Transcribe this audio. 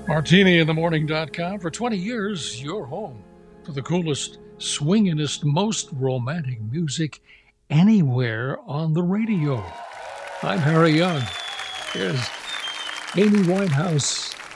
MartiniInTheMorning.com. For 20 years, your home for the coolest, swingingest, most romantic music anywhere on the radio. I'm Harry Young. Here's Amy Winehouse